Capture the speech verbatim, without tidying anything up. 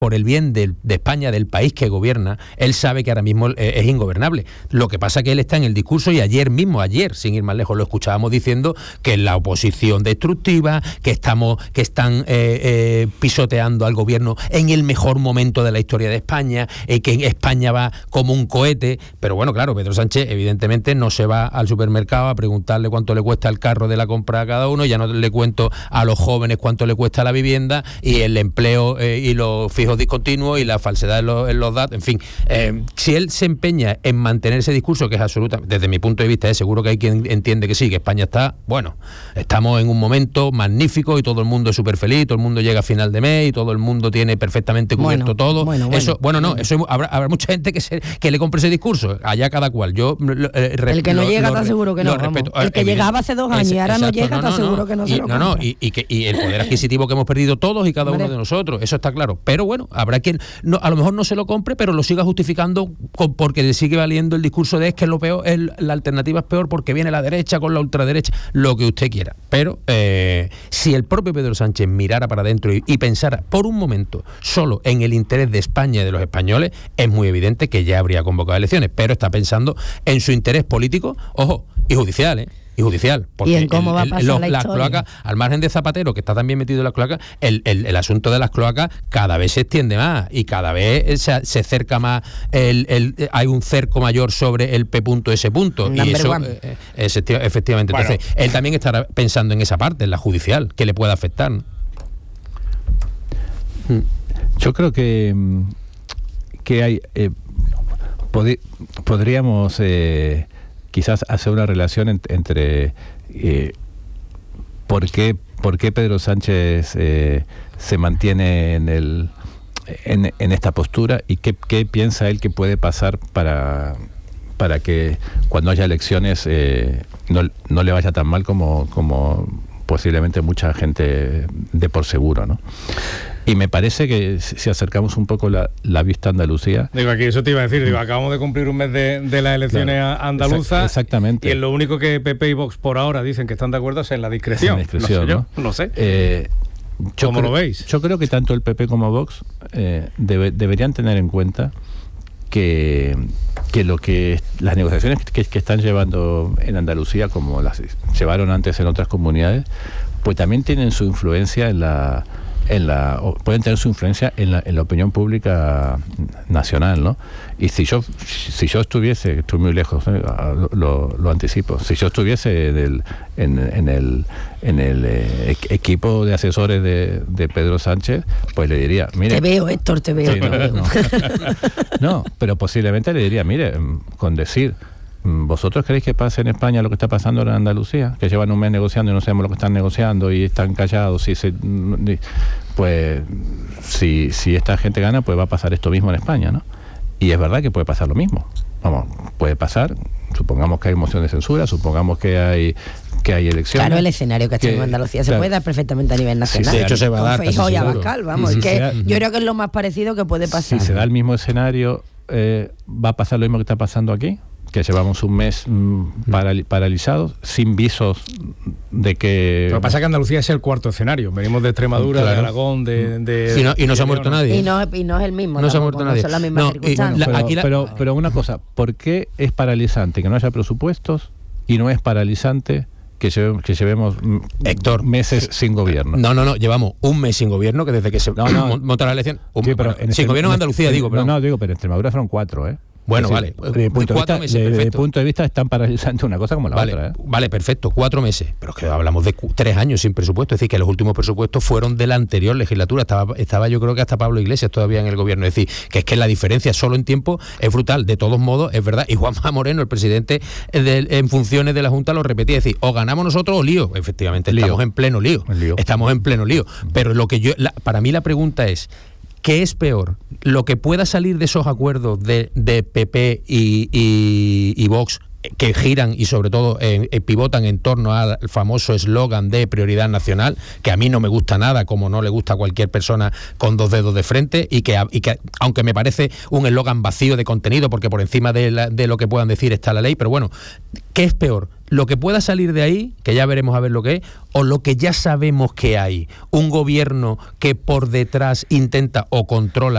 por el bien de, de España, del país que gobierna, él sabe que ahora mismo es, es ingobernable. Lo que pasa es que él está en el discurso, y ayer mismo, ayer, sin ir más lejos, lo escuchábamos diciendo que la oposición destructiva, que estamos, que están eh, eh, pisoteando al gobierno en el mejor momento de la historia de España, eh, que España va como un cohete. Pero bueno, claro, Pedro Sánchez evidentemente no se va al supermercado a preguntarle cuánto le cuesta el carro de la compra a cada uno, ya no le cuento a los jóvenes cuánto le cuesta la vivienda y el empleo eh, y los fijos discontinuos y la falsedad en los, en los datos, en fin. Eh, si él se empeña en mantener ese discurso, que es absoluta, desde mi punto de vista, es seguro que hay quien entiende que sí, que España está, bueno, estamos en un momento magnífico y todo el mundo es súper feliz, todo el mundo llega a final de mes y todo el mundo tiene perfectamente cubierto bueno, todo. Bueno, bueno, eso, bueno, no, eso habrá, habrá mucha gente que, se, que le compre ese discurso, allá cada cual. Yo eh, El que no lo, llega está seguro que no. El que llegaba hace dos años y ahora no llega está seguro que no se lo compra. No, no, y, y, que, y el poder adquisitivo que hemos perdido todos y cada uno de nosotros, eso está claro. Pero bueno, habrá quien no, a lo mejor no se lo compre, pero lo siga justificando con, porque le sigue valiendo el discurso de es que lo peor, es, la alternativa es peor porque viene la derecha con la ultraderecha, lo que usted quiera. Pero eh, si el propio Pedro Sánchez mirara para adentro y, y pensara por un momento solo en el interés de España y de los españoles, es muy evidente que ya habría convocado elecciones, pero está pensando en su interés político, ojo, y judicial, ¿eh? Y judicial, porque ¿Y en cómo el, va a pasar el, los, la las cloacas, al margen de Zapatero, que está también metido en las cloacas, el, el, el asunto de las cloacas cada vez se extiende más y cada vez se, se cerca más, el, el, hay un cerco mayor sobre el P S. Y eso, eh, es, efectivamente, bueno. Entonces, él también estará pensando en esa parte, en la judicial, que le pueda afectar, ¿no? Yo creo que, que hay eh, pod- podríamos... Eh, quizás hacer una relación en, entre eh, por qué por qué Pedro Sánchez eh, se mantiene en el en, en esta postura y qué, qué piensa él que puede pasar para para que cuando haya elecciones eh, no, no le vaya tan mal como como posiblemente mucha gente dé por seguro, ¿no? Y me parece que si acercamos un poco la, la vista a Andalucía... Digo, aquí eso te iba a decir, digo, acabamos de cumplir un mes de, de las elecciones claro, andaluzas. Exactamente. Y en lo único que P P y Vox por ahora dicen que están de acuerdo es en la discreción. En la discreción, no ¿no? sé yo, no sé. Eh, yo ¿Cómo creo, lo veis? Yo creo que tanto el P P como Vox eh, debe, deberían tener en cuenta que, que lo que las negociaciones que, que están llevando en Andalucía, como las llevaron antes en otras comunidades, pues también tienen su influencia en la... En la, pueden tener su influencia en la, en la opinión pública nacional, ¿no? Y si yo si yo estuviese, estoy muy lejos, ¿eh? lo, lo anticipo, si yo estuviese del, en, en el en el eh, equipo de asesores de, de Pedro Sánchez, pues le diría, mire... Te veo, Héctor, te veo. Sí, no, no. No, pero posiblemente le diría, mire, con decir... ¿Vosotros creéis que pase en España lo que está pasando en Andalucía? Que llevan un mes negociando y no sabemos lo que están negociando y están callados. Y se, pues si, si esta gente gana, pues va a pasar esto mismo en España, ¿no? Y es verdad que puede pasar lo mismo. Vamos, puede pasar, supongamos que hay moción de censura, supongamos que hay que hay elecciones. Claro, el escenario que está en Andalucía se claro. puede dar perfectamente a nivel nacional. Sí, de hecho se va a dar. Con Feijóo y Abascal, vamos, sí, es que da, yo creo que es lo más parecido que puede pasar. Si se da el mismo escenario, eh, ¿va a pasar lo mismo que está pasando aquí? Que llevamos un mes mmm, paral- paralizados, sin visos de que... Lo que pasa es que Andalucía es el cuarto escenario. Venimos de Extremadura, claro. de Aragón, de... de y, no, y no se ha muerto nadie. Y no, y no es el mismo. No tampoco, se ha muerto nadie. No son las mismas no, circunstancias. Pero, aquí la... pero, pero una cosa, ¿por qué es paralizante que no haya presupuestos y no es paralizante que llevemos, que llevemos Héctor, meses sin gobierno? No, no, no, llevamos un mes sin gobierno, que desde que se no, no, montó la elección... Un, sí, pero bueno, sin gobierno en Andalucía, en, digo. No, no, digo, pero en Extremadura fueron cuatro, ¿eh? Bueno, es decir, vale. Desde el punto, de vista, de, de punto de vista es tan paralizante una cosa como la vale, otra. ¿eh? Vale, perfecto, cuatro meses. Pero es que hablamos de cu- tres años sin presupuesto. Es decir, que los últimos presupuestos fueron de la anterior legislatura. Estaba, estaba yo creo que hasta Pablo Iglesias todavía en el gobierno. Es decir, que es que la diferencia solo en tiempo es brutal. De todos modos, es verdad. Y Juanma Moreno, el presidente de, en funciones de la Junta, lo repetía. Es decir, o ganamos nosotros o lío. Efectivamente, lío. Estamos en pleno lío. lío. Estamos en pleno lío. Pero lo que yo, la, para mí la pregunta es... ¿Qué es peor? ¿Lo que pueda salir de esos acuerdos de, de P P y, y, y Vox que giran y sobre todo eh, eh, pivotan en torno al famoso eslogan de prioridad nacional, que a mí no me gusta nada, como no le gusta a cualquier persona con dos dedos de frente, y que, y que aunque me parece un eslogan vacío de contenido, porque por encima de, la, de lo que puedan decir está la ley, pero bueno, ¿qué es peor? Lo que pueda salir de ahí, que ya veremos a ver lo que es, o lo que ya sabemos que hay, un gobierno que por detrás intenta o controla